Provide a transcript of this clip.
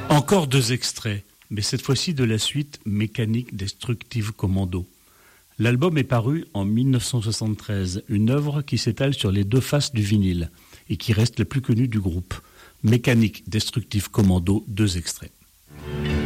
Encore 2 extraits, mais cette fois-ci de la suite Mécanique Destructive Commando. L'album est paru en 1973, une œuvre qui s'étale sur les 2 faces du vinyle et qui reste la plus connue du groupe. Mécanique Destructive Commando, 2 extraits.